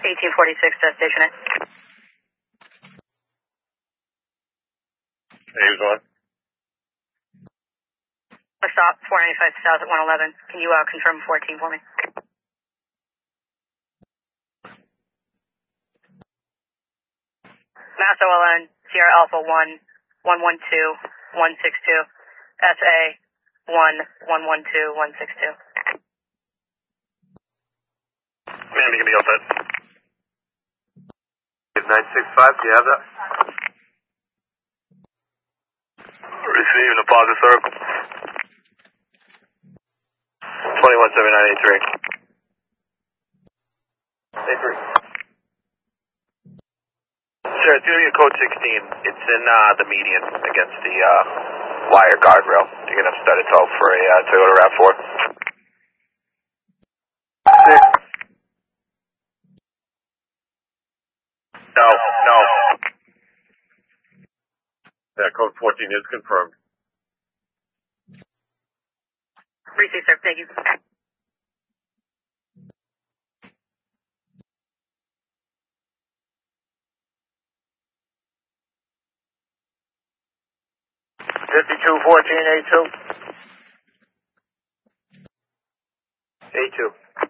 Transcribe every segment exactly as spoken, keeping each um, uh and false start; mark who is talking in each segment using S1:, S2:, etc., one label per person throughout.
S1: eighteen forty-six to station A.
S2: Names on.
S1: Stop, four ninety-five south at one eleven. Can you uh, confirm fourteen for me? Mass O L N, Sierra Alpha one, one one two, one six two, S A one, one one two, one six two.
S2: Man, you can be all set.
S3: nine six five, do you have that?
S2: Receiving a positive circle. twenty-one seven nine eight three. eight three. Sir, it's going to be a code sixteen. It's in uh, the median against the uh, wire guardrail. You're going to have status out for a uh, Toyota RAV four.
S3: Six.
S2: No, no. Yeah, code fourteen is confirmed.
S1: Received, sir. Thank you.
S3: fifty-two fourteen A two. A two.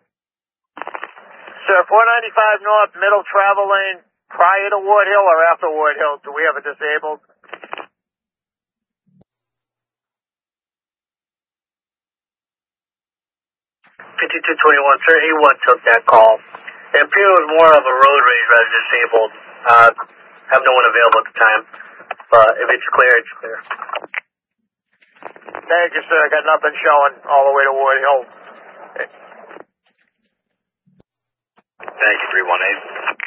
S3: Sir, four ninety-five north, middle travel lane, prior to Ward Hill or after Ward Hill? Do we have it disabled? fifty-two twenty-one, sir, A one took that call. It appeared it was more of a road rage rather than disabled. Uh, have no one available at the time. But if it's clear, it's clear. Thank you, sir. I got nothing showing all the way to Ward Hill.
S2: Thank you, three one eight.